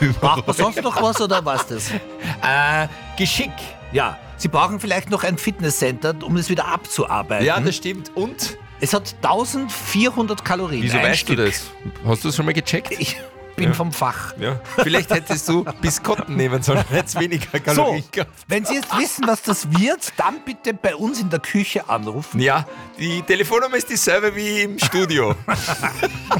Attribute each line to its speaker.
Speaker 1: Braucht man sonst noch was oder was das?
Speaker 2: Geschick.
Speaker 1: Ja, Sie brauchen vielleicht noch ein Fitnesscenter, um es wieder abzuarbeiten.
Speaker 2: Ja, das stimmt. Und?
Speaker 1: Es hat 1400 Kalorien.
Speaker 2: Wieso
Speaker 1: ein
Speaker 2: weißt
Speaker 1: Stück.
Speaker 2: du das? Hast du das schon mal gecheckt?
Speaker 1: Ich bin vom Fach.
Speaker 2: Ja. Vielleicht hättest du Biskotten nehmen sollen, hättest weniger Kalorien gehabt.
Speaker 1: Wenn Sie jetzt wissen, was das wird, dann bitte bei uns in der Küche anrufen.
Speaker 2: Ja, die Telefonnummer ist dieselbe wie im Studio.